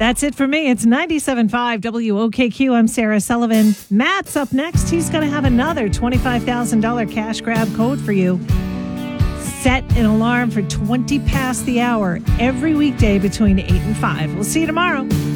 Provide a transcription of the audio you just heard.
That's it for me. It's 97.5 WOKQ. I'm Sarah Sullivan. Matt's up next. He's going to have another $25,000 cash grab code for you. Set an alarm for 20 past the hour every weekday between 8 and 5. We'll see you tomorrow.